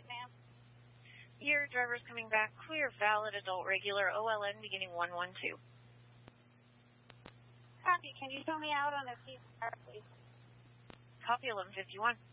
ahead, ma'am. Your driver's coming back clear, valid, adult, regular, OLN beginning 112. Copy. Can you show me out on a PCR, please? Copy 1151.